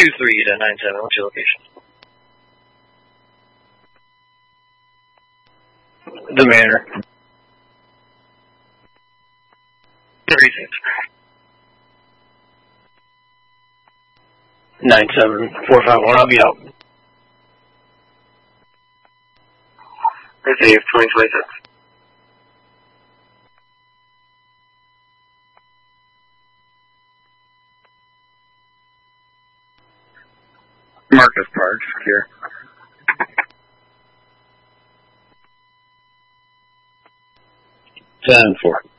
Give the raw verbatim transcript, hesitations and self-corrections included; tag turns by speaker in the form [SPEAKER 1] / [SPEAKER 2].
[SPEAKER 1] two three to nine seven. What's your location?
[SPEAKER 2] The manor.
[SPEAKER 1] Everything.
[SPEAKER 2] Nine seven four five one. I'll be out.
[SPEAKER 3] Receive twenty twenty six.
[SPEAKER 4] Marcus Park, secure.
[SPEAKER 2] Seven four.